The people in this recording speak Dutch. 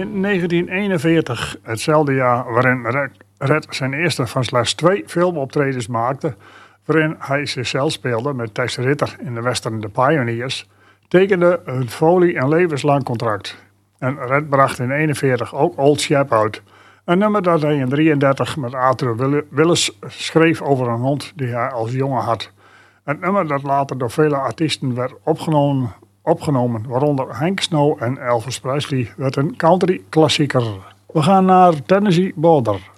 In 1941, hetzelfde jaar waarin Red zijn eerste van slechts 2 filmoptredens maakte, waarin hij zichzelf speelde met Tex Ritter in de western The Pioneers, tekende een Foley een levenslang contract. En Red bracht in 1941 ook Old Chap uit. Een nummer dat hij in 1933 met Arthur Willis schreef over een hond die hij als jongen had. Het nummer dat later door vele artiesten werd opgenomen, waaronder Hank Snow en Elvis Presley, werd een country klassieker. We gaan naar Tennessee Border.